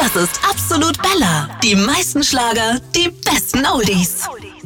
Das ist Absolut Bella. Die meisten Schlager, die besten Oldies.